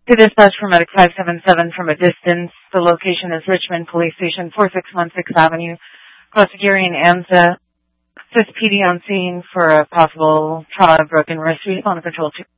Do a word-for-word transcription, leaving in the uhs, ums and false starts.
To dispatch for Medic five seven seven from a distance, the location is Richmond Police Station, forty-six sixteen Avenue, Costaguiri and ANZA. Assist P D on scene for a possible trauma of broken wrist. Respond to control two.